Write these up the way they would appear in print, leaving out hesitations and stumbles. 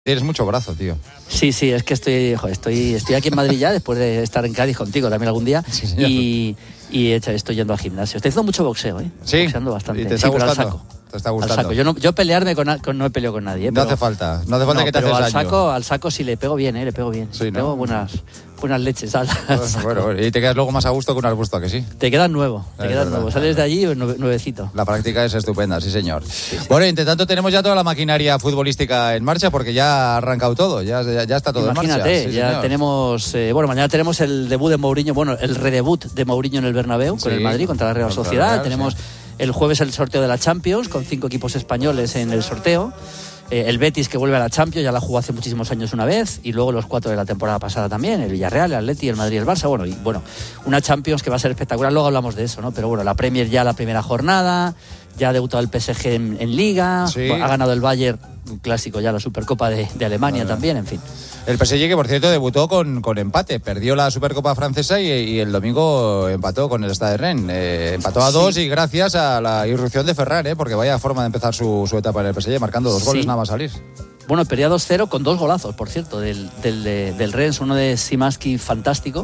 Tienes mucho brazo, tío. Sí, es que estoy aquí en Madrid ya, después de estar en Cádiz contigo también algún día. Sí, y estoy yendo al gimnasio. Estoy haciendo mucho boxeo, ¿eh? Sí. Boxeando bastante. ¿Y te está gustando? Pero al saco. Te está gustando. Al saco. Yo pelearme no he peleado con nadie. No hace falta que te haces daño. Al saco sí le pego bien, le pego bien. Sí, ¿no? Pego buenas leches al saco. Bueno, y te quedas luego más a gusto que un arbusto, ¿a que sí? Te quedas nuevo. Sales de allí nuevecito. La práctica es estupenda, sí señor. Sí. Bueno, entre tanto tenemos ya toda la maquinaria futbolística en marcha porque ya ha arrancado todo, ya está todo en marcha. Imagínate, ya tenemos, mañana tenemos el debut de Mourinho, el redebut de Mourinho en el Bernabéu con el Madrid contra la Real Sociedad. Tenemos el jueves el sorteo de la Champions con 5 equipos españoles en el sorteo. El Betis que vuelve a la Champions, ya la jugó hace muchísimos años una vez, y luego los 4 de la temporada pasada también, el Villarreal, el Atleti, el Madrid y el Barça. Una Champions que va a ser espectacular, luego hablamos de eso, ¿no? Pero la Premier ya la primera jornada, ya ha debutado el PSG en Liga, ha ganado el Bayern, un clásico ya, la Supercopa de Alemania también, en fin. El PSG que, por cierto, debutó con empate. Perdió la Supercopa francesa y el domingo empató con el Stade Rennes. Empató a 2 y gracias a la irrupción de Ferran, porque vaya forma de empezar su etapa en el PSG, marcando 2 goles nada más salir. Perdía 2-0 con 2 golazos, por cierto, del Rennes, uno de Szymański fantástico.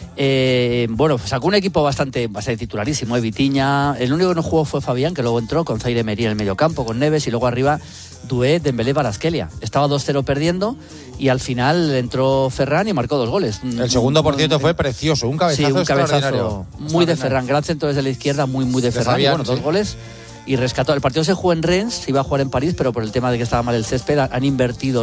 Sacó un equipo bastante titularísimo, Vitinha. El único que no jugó fue Fabián, que luego entró con Zaire Emery en el mediocampo, con Neves, y luego arriba Doué, Dembélé, Kvaratskhelia. Estaba 2-0 perdiendo y al final entró Ferran y marcó 2 goles. El segundo, por cierto, fue precioso, un cabezazo extraordinario. Muy de Ferran, gran centro desde la izquierda, muy de Ferran. Fabián, 2 goles. Y rescató. El partido se jugó en Rennes, se iba a jugar en París, pero por el tema de que estaba mal el césped han invertido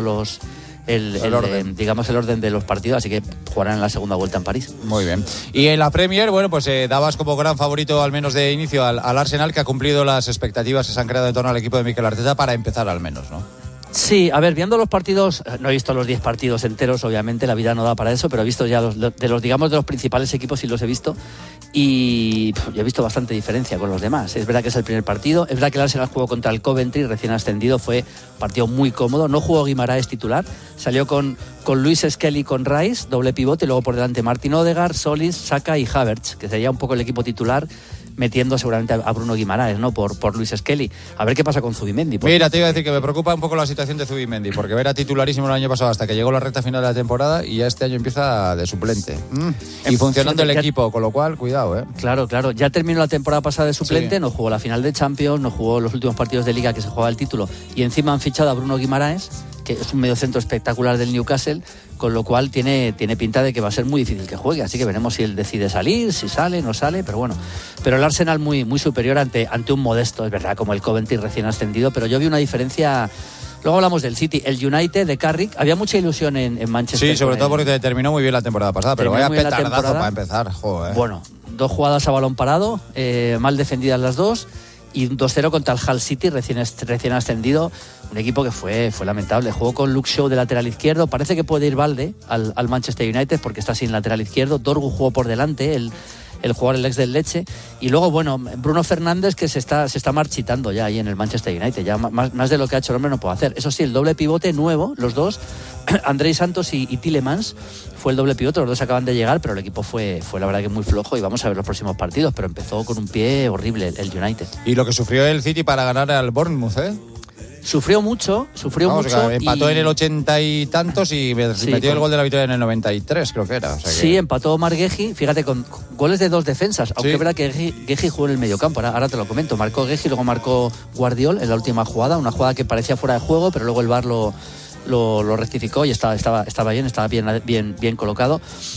el orden de los partidos, así que jugarán en la segunda vuelta en París. Muy bien. Y en la Premier, dabas como gran favorito, al menos de inicio, al Arsenal, que ha cumplido las expectativas que se han creado en torno al equipo de Mikel Arteta para empezar al menos, ¿no? Sí, viendo los partidos, no he visto los 10 partidos enteros, obviamente, la vida no da para eso, pero he visto ya de los principales equipos, sí los he visto, y he visto bastante diferencia con los demás. Es verdad que es el primer partido, es verdad que el Arsenal jugó contra el Coventry, recién ascendido, fue un partido muy cómodo, no jugó Guimaraes titular, salió con Luis Skelly, con Rice, doble pivote, y luego por delante Martin Odegaard, Solis, Saka y Havertz, que sería un poco el equipo titular, metiendo seguramente a Bruno Guimaraes, ¿no? Por Luis Skelly. A ver qué pasa con Zubimendi. Mira, te iba a decir que me preocupa un poco la situación de Zubimendi, porque era titularísimo el año pasado hasta que llegó la recta final de la temporada y ya este año empieza de suplente. Y funcionando el equipo, con lo cual, cuidado, ¿eh? Claro. Ya terminó la temporada pasada de suplente, no jugó la final de Champions, no jugó los últimos partidos de Liga que se jugaba el título, y encima han fichado a Bruno Guimaraes, que es un mediocentro espectacular del Newcastle, con lo cual tiene pinta de que va a ser muy difícil que juegue, así que veremos si él decide salir, si sale, no sale, pero el Arsenal muy superior ante un modesto, es verdad, como el Coventry recién ascendido, pero yo vi una diferencia. Luego hablamos del City, el United de Carrick, había mucha ilusión en Manchester. Sí, sobre todo porque terminó muy bien la temporada pasada, pero vaya petardazo para empezar, joder. 2 jugadas a balón parado, mal defendidas las 2, y 2-0 contra el Hull City, recién ascendido, un equipo que fue lamentable. Jugó con Luke Shaw de lateral izquierdo, parece que puede ir Balde al Manchester United porque está sin lateral izquierdo. Dorgu jugó por delante, el jugador, el ex del Leche, y luego Bruno Fernández, que se está marchitando ya ahí en el Manchester United, ya más de lo que ha hecho el hombre no puede hacer. Eso sí, el doble pivote nuevo, los dos, Andrei Santos y Tielemans, fue el doble pivote, los dos acaban de llegar, pero el equipo fue la verdad que muy flojo, y vamos a ver los próximos partidos, pero empezó con un pie horrible el United. Y lo que sufrió el City para ganar al Bournemouth, Sufrió mucho. Empató en el 80 y tantos y metió el gol de la victoria en el 93, creo que era. O sea que... Sí, empató Marc Guehi, fíjate, con goles de 2 defensas, aunque es verdad que Guehi jugó en el mediocampo, ahora te lo comento. Marcó Guehi, luego marcó Guardiol en la última jugada, una jugada que parecía fuera de juego, pero luego el VAR lo rectificó y estaba bien colocado.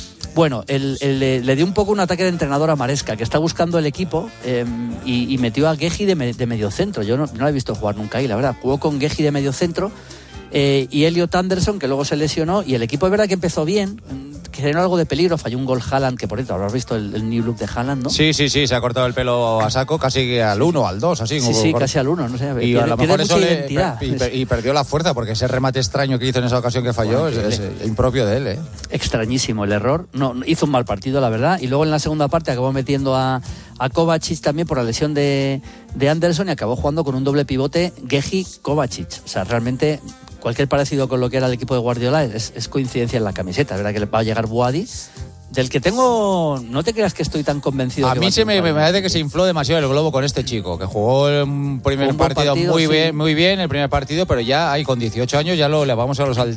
Le dio un poco un ataque de entrenador a Maresca, que está buscando el equipo, y metió a Guehi de mediocentro. Yo no lo he visto jugar nunca ahí, la verdad. Jugó con Guehi de mediocentro y Elliot Anderson, que luego se lesionó, y el equipo es verdad que empezó bien, que generó algo de peligro. Falló un gol Haaland, que por cierto habrás visto el new look de Haaland, ¿no? Sí, se ha cortado el pelo a saco, casi al 1, al 2, así. Sí, casi al 1, no sé. Y a lo mejor eso y perdió la fuerza, porque ese remate extraño que hizo en esa ocasión que falló es impropio de él, Extrañísimo el error. No, hizo un mal partido, la verdad, y luego en la segunda parte acabó metiendo a Kovacic también por la lesión de Anderson, y acabó jugando con un doble pivote Guehi-Kovacic. O sea, realmente cualquier parecido con lo que era el equipo de Guardiola es coincidencia en la camiseta. Es verdad que le va a llegar Boadi Del que tengo, no te creas que estoy tan convencido. A mí me parece que se infló demasiado el globo con este chico, que jugó un primer partido muy bien, el primer partido, pero ya con 18 años ya le vamos a los